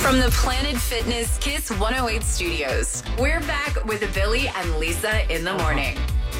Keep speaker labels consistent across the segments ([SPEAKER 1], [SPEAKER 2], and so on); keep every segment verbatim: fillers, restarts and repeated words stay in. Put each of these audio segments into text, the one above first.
[SPEAKER 1] From the Planet Fitness Kiss one oh eight studios, we're back with Billy and Lisa in the morning.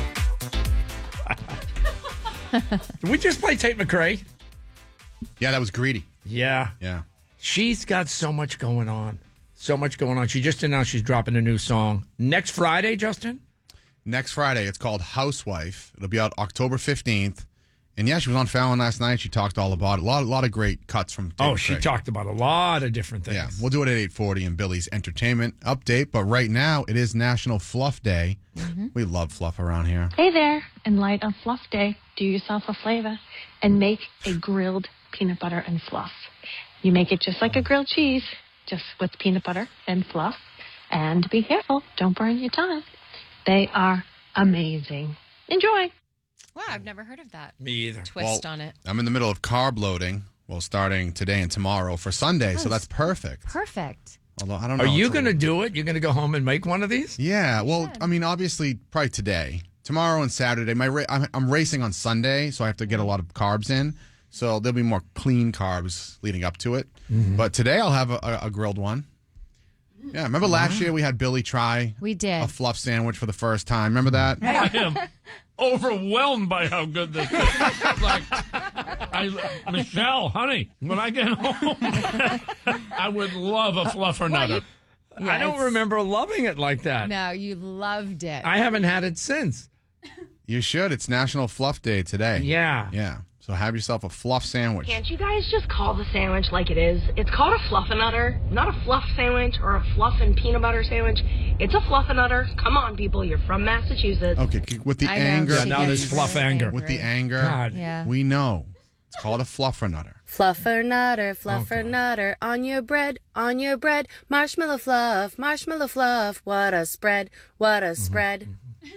[SPEAKER 2] Did we just play Tate McRae?
[SPEAKER 3] Yeah, that was Greedy.
[SPEAKER 2] Yeah.
[SPEAKER 3] Yeah.
[SPEAKER 2] She's got so much going on. So much going on. She just announced she's dropping a new song next Friday, Justin?
[SPEAKER 3] Next Friday. It's called Housewife. It'll be out October fifteenth. And yeah, she was on Fallon last night. She talked all about it. A lot, a lot of great cuts from Tate
[SPEAKER 2] Oh,
[SPEAKER 3] McRae.
[SPEAKER 2] she talked about a lot of different things.
[SPEAKER 3] Yeah, we'll do it at eight forty in Billy's entertainment update. But right now, it is National Fluff Day. Mm-hmm. We love fluff around here.
[SPEAKER 4] Hey there. In light of Fluff Day, do yourself a flavor and make a grilled peanut butter and fluff. You make it just like a grilled cheese, just with peanut butter and fluff. And be careful, don't burn your tongue. They are amazing. Enjoy.
[SPEAKER 5] Wow, I've never heard of that.
[SPEAKER 2] Me either.
[SPEAKER 5] Twist
[SPEAKER 3] Well,
[SPEAKER 5] on it.
[SPEAKER 3] I'm in the middle of carb loading. Well, starting today and tomorrow for Sunday, so that's perfect.
[SPEAKER 5] Perfect.
[SPEAKER 3] Although I don't know.
[SPEAKER 2] Are you
[SPEAKER 3] It's a
[SPEAKER 2] going to
[SPEAKER 3] little-
[SPEAKER 2] do it? You're going to go home and make one of these?
[SPEAKER 3] Yeah. Well, I mean, obviously, probably today, tomorrow, and Saturday. My ra- I'm, I'm racing on Sunday, so I have to get a lot of carbs in. So there'll be more clean carbs leading up to it.
[SPEAKER 2] Mm-hmm.
[SPEAKER 3] But today I'll have a, a, a grilled one. Yeah. Remember last year we had Billy try
[SPEAKER 5] We did.
[SPEAKER 3] a fluff sandwich for the first time. Remember that?
[SPEAKER 6] I am overwhelmed by how good this is. Like, I, Michelle, honey, when I get home, I would love a fluffernutter.
[SPEAKER 2] I don't remember loving it like that.
[SPEAKER 5] No, you loved it.
[SPEAKER 2] I haven't had it since.
[SPEAKER 3] You should. It's National Fluff Day today.
[SPEAKER 2] Yeah.
[SPEAKER 3] Yeah. So have yourself a fluff sandwich.
[SPEAKER 7] Can't you guys just call the sandwich like it is? It's called a fluffernutter, not a fluff sandwich or a fluff and peanut butter sandwich. It's a fluffernutter. Come on, people. You're from Massachusetts.
[SPEAKER 3] Okay. With the
[SPEAKER 5] I know,
[SPEAKER 3] anger.
[SPEAKER 2] Yeah,
[SPEAKER 5] she
[SPEAKER 2] now
[SPEAKER 5] gets
[SPEAKER 2] there's fluff
[SPEAKER 5] very
[SPEAKER 2] anger.
[SPEAKER 5] angry.
[SPEAKER 3] With the anger.
[SPEAKER 2] God.
[SPEAKER 5] Yeah.
[SPEAKER 3] We know. It's called a fluffernutter.
[SPEAKER 8] Fluffernutter, fluffernutter, on your bread, on your bread, marshmallow fluff, marshmallow fluff, what a spread, what a spread.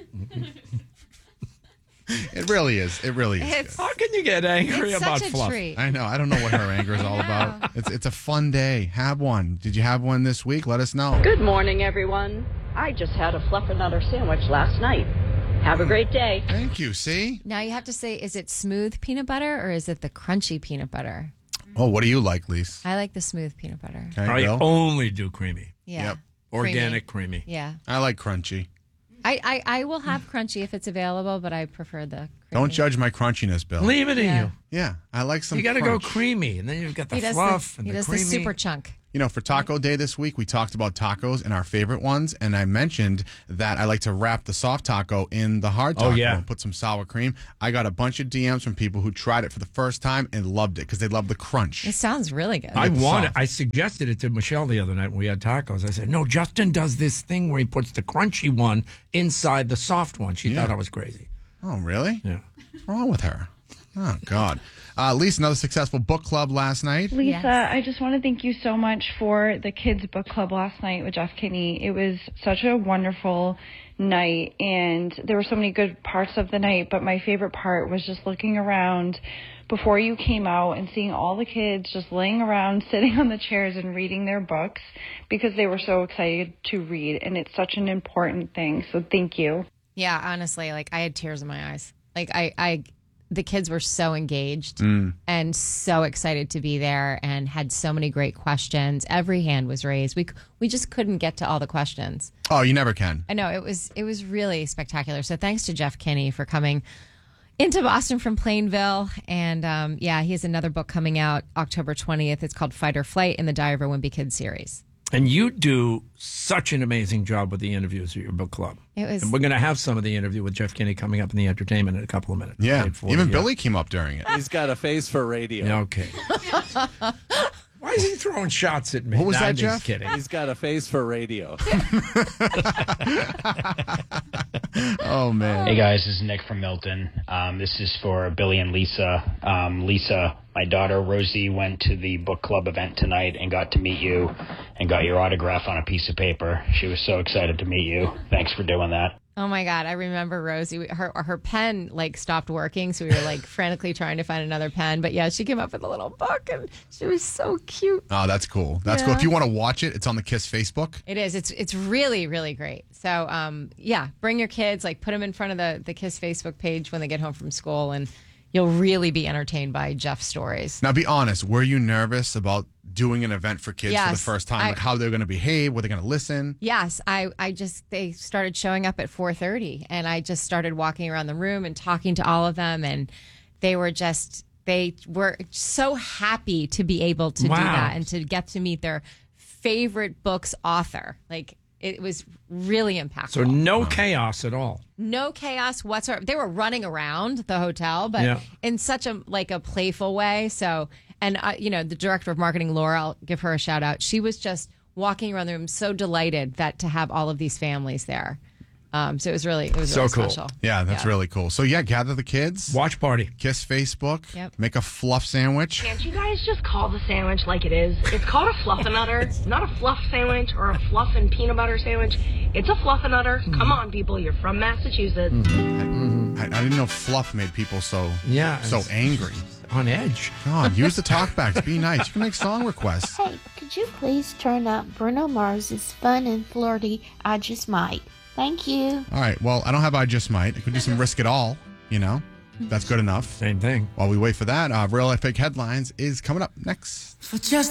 [SPEAKER 3] It really is. It really is.
[SPEAKER 5] It's-
[SPEAKER 3] good.
[SPEAKER 2] How can you get angry
[SPEAKER 5] It's
[SPEAKER 2] about
[SPEAKER 5] such a
[SPEAKER 2] fluff?
[SPEAKER 5] treat.
[SPEAKER 3] I know. I don't know what her anger is all about. It's it's a fun day. Have one. Did you have one this week? Let us know.
[SPEAKER 9] Good morning, everyone. I just had a fluffernutter sandwich last night. Have a great day.
[SPEAKER 3] Thank you. See?
[SPEAKER 5] Now you have to say, is it smooth peanut butter or is it the crunchy peanut butter?
[SPEAKER 3] Oh, what do you like, Lise?
[SPEAKER 5] I like the smooth peanut butter.
[SPEAKER 3] Okay,
[SPEAKER 2] I
[SPEAKER 3] Bill?
[SPEAKER 2] only do creamy.
[SPEAKER 5] Yeah.
[SPEAKER 3] Yep.
[SPEAKER 2] Organic creamy.
[SPEAKER 5] Yeah.
[SPEAKER 3] I like crunchy.
[SPEAKER 5] I, I, I will have crunchy if it's available, but I prefer the creamy.
[SPEAKER 3] Don't judge my crunchiness, Bill.
[SPEAKER 2] Leave it in
[SPEAKER 5] Yeah.
[SPEAKER 2] you.
[SPEAKER 3] Yeah, I like some
[SPEAKER 2] You got to go
[SPEAKER 3] crunch.
[SPEAKER 2] creamy, and then you've got the
[SPEAKER 5] He does
[SPEAKER 2] fluff
[SPEAKER 5] the,
[SPEAKER 2] and
[SPEAKER 5] he
[SPEAKER 2] the
[SPEAKER 5] does
[SPEAKER 2] creamy.
[SPEAKER 5] the super chunk.
[SPEAKER 3] You know, for Taco Day this week, we talked about tacos and our favorite ones, and I mentioned that I like to wrap the soft taco in the hard taco
[SPEAKER 2] Oh, yeah.
[SPEAKER 3] and put some sour cream. I got a bunch of D Ms from people who tried it for the first time and loved it because they love the crunch.
[SPEAKER 5] It sounds really good.
[SPEAKER 2] I
[SPEAKER 3] It's
[SPEAKER 2] wanted.
[SPEAKER 3] soft.
[SPEAKER 2] I suggested it to Michelle the other night when we had tacos. I said, "No, Justin does this thing where he puts the crunchy one inside the soft one." She
[SPEAKER 3] Yeah.
[SPEAKER 2] thought I was crazy.
[SPEAKER 3] Oh, really?
[SPEAKER 2] Yeah.
[SPEAKER 3] What's wrong with her? Oh, God. Uh, Lisa, another successful book club last night.
[SPEAKER 10] Lisa,
[SPEAKER 5] Yes.
[SPEAKER 10] I just want to thank you so much for the kids' book club last night with Jeff Kinney. It was such a wonderful night, and there were so many good parts of the night, but my favorite part was just looking around before you came out and seeing all the kids just laying around, sitting on the chairs and reading their books because they were so excited to read, and it's such an important thing, so thank you.
[SPEAKER 5] Yeah, honestly, like I had tears in my eyes. Like I, I the kids were so engaged and so excited to be there and had so many great questions. Every hand was raised. We we just couldn't get to all the questions.
[SPEAKER 3] Oh, you never can.
[SPEAKER 5] I know it was it was really spectacular. So thanks to Jeff Kinney for coming into Boston from Plainville. And um, yeah, he has another book coming out October twentieth. It's called Fight or Flight in the Diary of a Wimpy Kid series.
[SPEAKER 2] And you do such an amazing job with the interviews at your book club.
[SPEAKER 5] It was-
[SPEAKER 2] And we're going to have some of the interview with Jeff Kinney coming up in the entertainment in a couple of minutes.
[SPEAKER 3] Yeah.
[SPEAKER 2] eight forty,
[SPEAKER 3] Even
[SPEAKER 2] yeah.
[SPEAKER 3] Billy came up during it.
[SPEAKER 6] He's got a face for radio.
[SPEAKER 2] Yeah, okay. Why is he throwing shots at me?
[SPEAKER 3] What was
[SPEAKER 2] Nah,
[SPEAKER 3] that,
[SPEAKER 2] I'm just
[SPEAKER 3] Jeff?
[SPEAKER 2] kidding.
[SPEAKER 6] He's got a face for radio.
[SPEAKER 3] Oh, man.
[SPEAKER 11] Hey guys, this is Nick from Milton. Um, this is for Billy and Lisa. Um, Lisa, my daughter Rosie went to the book club event tonight and got to meet you and got your autograph on a piece of paper. She was so excited to meet you. Thanks for doing that.
[SPEAKER 5] Oh my God, I remember Rosie. We- Her her pen like stopped working, so we were like frantically trying to find another pen. But yeah, she came up with a little book, and she was so cute.
[SPEAKER 3] Oh, that's cool. That's cool.
[SPEAKER 5] Yeah.
[SPEAKER 3] If you want to watch it, it's on the Kiss Facebook.
[SPEAKER 5] It is. It's it's really really great. So um yeah, bring your kids. Like put them in front of the the Kiss Facebook page when they get home from school, and you'll really be entertained by Jeff's stories.
[SPEAKER 3] Now, be honest. Were you nervous about doing an event for kids for the
[SPEAKER 5] Yes,
[SPEAKER 3] first time,
[SPEAKER 5] I-
[SPEAKER 3] like how they're going to behave, what they're going to listen.
[SPEAKER 5] Yes, I, I just they started showing up at four thirty, and I just started walking around the room and talking to all of them, and they were just they were so happy to be able to
[SPEAKER 2] Wow.
[SPEAKER 5] do that and to get to meet their favorite book's author. Like it was really impactful.
[SPEAKER 2] So no chaos at all.
[SPEAKER 5] No chaos whatsoever. They were running around the hotel, but
[SPEAKER 2] Yeah.
[SPEAKER 5] in such a like a playful way. So, and uh, you know, the director of marketing, Laura, I'll give her a shout out. She was just walking around the room, so delighted that to have all of these families there. Um, so it was really, it was
[SPEAKER 2] So
[SPEAKER 5] really
[SPEAKER 2] cool.
[SPEAKER 5] special.
[SPEAKER 3] Yeah, that's
[SPEAKER 5] Yeah.
[SPEAKER 3] really cool. So yeah, gather the kids.
[SPEAKER 2] Watch party.
[SPEAKER 3] Kiss Facebook.
[SPEAKER 5] Yep.
[SPEAKER 3] Make a fluff sandwich.
[SPEAKER 7] Can't you guys just call the sandwich like it is? It's called a Fluffernutter, not a fluff sandwich or a fluff and peanut butter sandwich. It's a Fluffernutter. Come on, people. You're from Massachusetts.
[SPEAKER 3] I, I didn't know fluff made people so
[SPEAKER 2] Yeah,
[SPEAKER 3] so
[SPEAKER 2] it's-
[SPEAKER 3] angry.
[SPEAKER 2] On edge.
[SPEAKER 3] God, use the talkbacks. Be nice. You can make song requests.
[SPEAKER 12] Hey, could you please turn up Bruno Mars's Fun and Flirty, I Just Might? Thank you.
[SPEAKER 3] All right. Well, I don't have I Just Might. I could do some Risk It All, you know. That's good enough.
[SPEAKER 2] Same thing.
[SPEAKER 3] While we wait for that, uh, Real Life Fake Headlines is coming up next.
[SPEAKER 13] For just